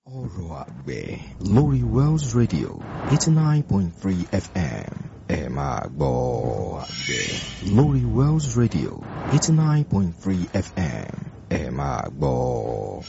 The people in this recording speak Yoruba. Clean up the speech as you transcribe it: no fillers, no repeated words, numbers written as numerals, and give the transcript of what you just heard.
ọ̀rọ̀ àgbẹ̀ lórí Wells Radio 89.3 FM ẹ máa gbọ́ àgbẹ̀ lórí Wells Radio 89.3 FM ẹ máa gbọ́.